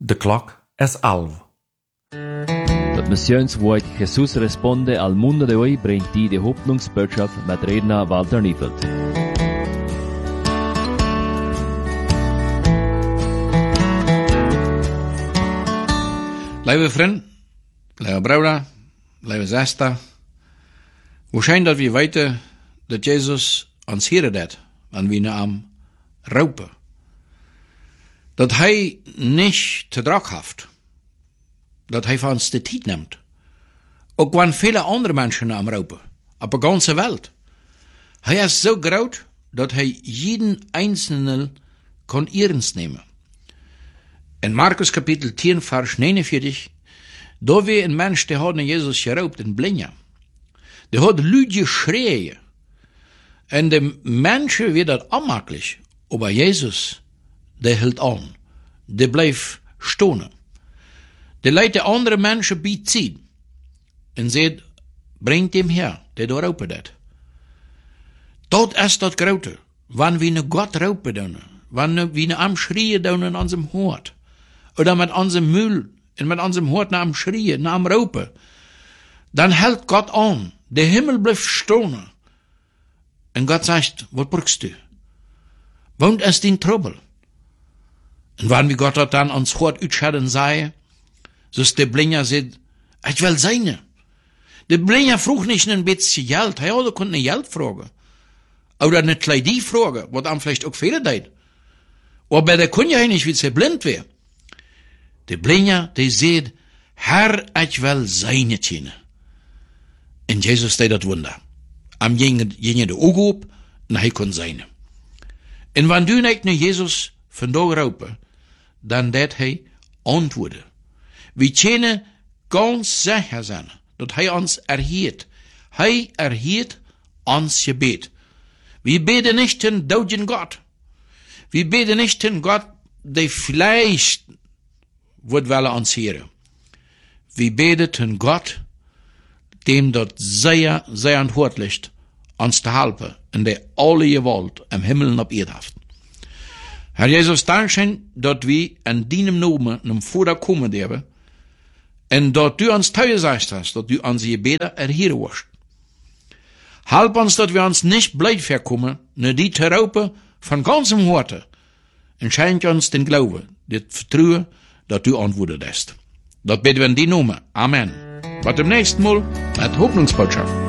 De clock es 11. Das Missionswort Jesús responde al mundo de hoy bringt die Hoffnungsbotschaft mit Redner Walter Niefeld. Lieve vriend, lieve broeder, lieve zuster, hoe schijn dat we weten dat Jezus ons hier dat, en we naar hem roepen. Dat hij niet te druk heeft. Dat hij van ons de tijd neemt. Ook wanneer vele andere mensen naar hem roepen, op de ganze wereld. Hij is zo groot dat hij jeden einzelne kan ernst nemen. In Markus Kapitel 10, Vers 49, da wir een mens die had naar Jezus geroopt en blindja. Die had luid geschreien. En de mensen weer dat onmakkelijk. Aber Jezus, die hield aan. Die bleef stonen. Die leidt de andere mensen bij zien. En zei, brengt hem her, die daar roepen dat. Dat is dat grote. Wanneer we naar God roepen doen. Wanneer we naar hem schreien doen in onze hoort. Oder mit unserem Müll und mit unserem Hort nach ihm schreien, nach ihm roepen. Dann hält Gott an. Der Himmel bleibt stehen. Und Gott sagt, was brauchst du? Wohnt es in Trouble? Und wenn wir Gott hat dann uns Hort utscheren sei, so ist der Blinger sagt, ich will seine. Der Blinger frug nicht ein bisschen Geld, er konnte eine Geld fragen. Oder eine Kleidie fragen, was am vielleicht auch Fehler deed. Aber der kann ja nicht, wie sie blind wäre. De blinger, die zei, Herr, ich will seine tjene. En Jezus deed dat wunder. Am jinge de oog op, en hij kon seine. En wanneer du niet naar Jezus vandaag roepen, dan deed hij antwoorden. We tjene ganz sicher zijn, dat hij ons erhielt. Hij erhielt ons gebed. We beten nicht in doodjen Gott. We beten nicht in Gott, die vielleicht wird welle ons heren. Wir beten Gott, dem dort sehr antwortlich uns zu helfen, in der alle Gewalt im Himmel und auf Erde haft. Herr Jesus, dankeschön, dass wir in deinem Namen einem Vater kommen dürfen, und dass du uns teuer sagst hast, dass du unsere Gebete erhören wirst. Help uns, dass wir uns nicht blöd verkommen, nur die zu raupen von ganzem Herzen, und schenk uns den Glauben, das Vertrauen, dat du antwoordet hast. Dat bidden we in die Namen. Amen. Wat dem nächsten Mal met Hoffnungsbotschaft.